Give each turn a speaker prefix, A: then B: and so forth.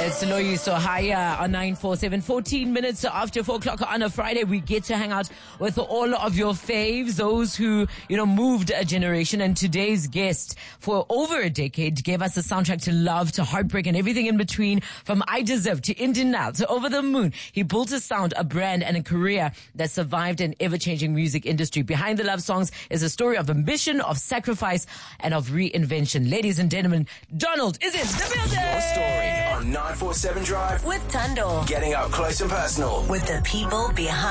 A: It's Loyiso Haya on 947, 14 minutes after 4 o'clock on a Friday. We get to hang out with all of your faves, those who, moved a generation. And today's guest for over a decade gave us a soundtrack to love, to heartbreak, and everything in between. From I Deserve to Indian Now to Over the Moon, he built a sound, a brand, and a career that survived an ever-changing music industry. Behind the love songs is a story of ambition, of sacrifice, and of reinvention. Ladies and gentlemen, Donald is in the building.
B: Your story on 947 Drive
C: with Tando.
B: Getting up close and personal
C: With the people behind